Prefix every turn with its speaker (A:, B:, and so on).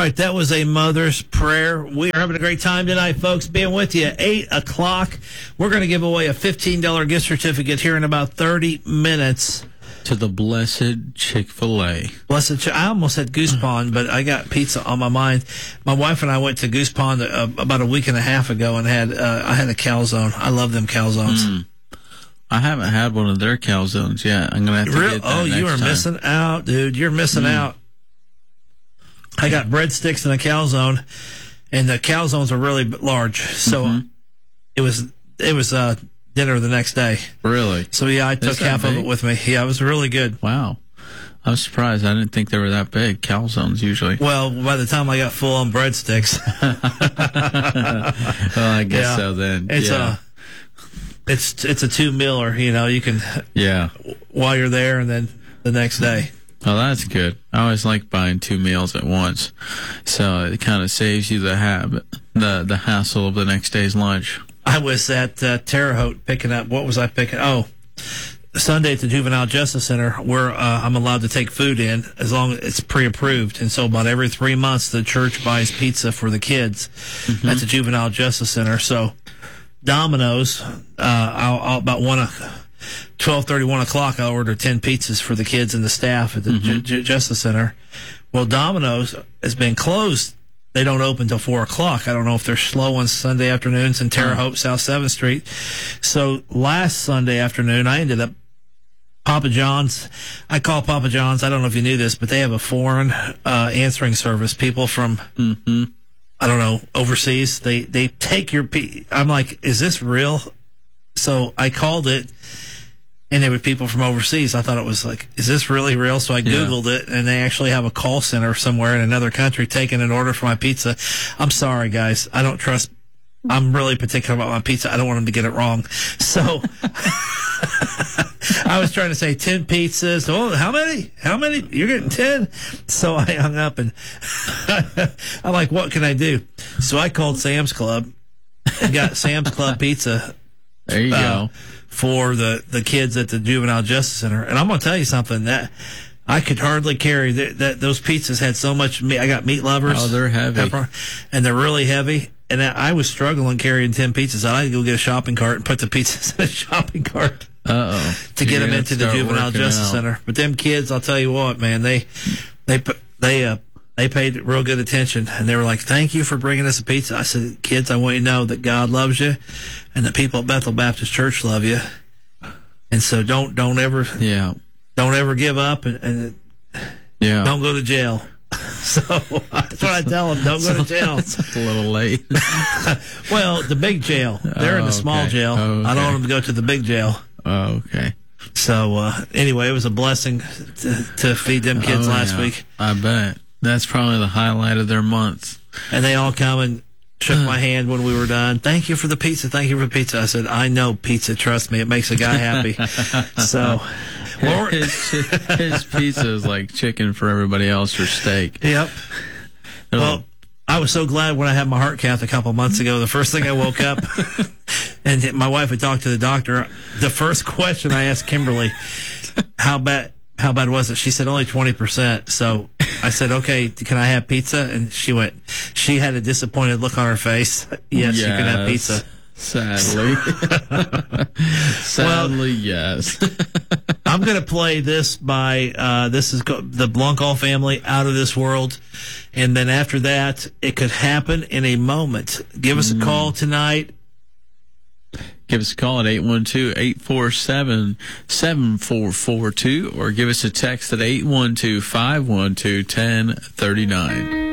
A: right, that was a mother's prayer. We are having a great time tonight, folks. Being with you at 8 o'clock. We're going to give away a $15 gift certificate here in about 30 minutes.
B: To the Blessed Chick-fil-A.
A: I almost said Goose Pond, but I got pizza on my mind. My wife and I went to Goose Pond about a week and a half ago and I had a calzone. I love them calzones.
B: I haven't had one of their calzones yet. I'm going to have to get that
A: you are
B: next time.
A: missing out, dude. You're missing out. I got breadsticks and a calzone, and the calzones are really large. So it was dinner the next day.
B: Really?
A: So yeah, I took half of it with me. Yeah, it was really good.
B: Wow. I was surprised. I didn't think they were that big, calzones usually.
A: Well, by the time I got full on breadsticks.
B: Well, I guess so then.
A: It's a 2-mealer, you can while you're there and then the next day.
B: Oh, that's good. I always like buying 2 meals at once. So it kind of saves you the hassle of the next day's lunch.
A: I was at Terre Haute picking up, what was I picking? Oh, Sunday at the Juvenile Justice Center, where I'm allowed to take food in as long as it's pre-approved. And so about every 3 months, the church buys pizza for the kids at the Juvenile Justice Center. So Domino's, I'll about 12:30, 1 o'clock, I'll order 10 pizzas for the kids and the staff at the Justice Center. Well, Domino's has been closed. They don't open till 4 o'clock. I don't know if they're slow on Sunday afternoons in Terre Haute, South 7th Street. So last Sunday afternoon, I ended up Papa John's. I call Papa John's. I don't know if you knew this, but they have a foreign answering service. People from, I don't know, overseas. They take your I'm like, is this real? So I called it, and there were people from overseas. I thought it was like, is this really real? So I Googled it, and they actually have a call center somewhere in another country taking an order for my pizza. I'm sorry, guys. I don't trust. I'm really particular about my pizza. I don't want them to get it wrong. So I was trying to say 10 pizzas. Oh, how many? How many? You're getting 10? So I hung up, and I'm like, what can I do? So I called Sam's Club and got Sam's Club pizza.
B: There you go.
A: For the kids at the Juvenile Justice Center. And I'm going to tell you something, that I could hardly carry that. Those pizzas had so much meat. I got meat lovers.
B: Oh, they're heavy.
A: And they're really heavy. And I was struggling carrying 10 pizzas. I had to go get a shopping cart and put the pizzas in a shopping cart. To get them into the Juvenile Justice Center. But them kids, I'll tell you what, man, they paid real good attention, and they were like, thank you for bringing us a pizza. I said, kids, I want you to know that God loves you and the people at Bethel Baptist Church love you. And so don't ever give up and don't go to jail. So that's what I tell them. Don't go to jail.
B: It's a little late.
A: Well, the big jail. They're in the small jail.
B: Oh, okay.
A: I don't want them to go to the big jail.
B: Oh, okay.
A: So anyway, it was a blessing to feed them kids last week.
B: I bet. That's probably the highlight of their month.
A: And they all come and shook my hand when we were done. Thank you for the pizza. Thank you for the pizza. I said, I know pizza. Trust me. It makes a guy happy. So, Lord.
B: His pizza is like chicken for everybody else or steak.
A: Yep. Well, I was so glad when I had my heart cath a couple months ago. The first thing I woke up, and my wife had talked to the doctor. The first question I asked Kimberly, how bad was it? She said only 20%. So I said, okay, can I have pizza? And she had a disappointed look on her face. Yes, you can have pizza.
B: Sadly. Yes.
A: I'm going to play this by, this is the Blunkall family, Out of This World. And then after that, It Could Happen in a Moment. Give us a call tonight.
B: Give us a call at 812-847-7442 or give us a text at 812-512-1039.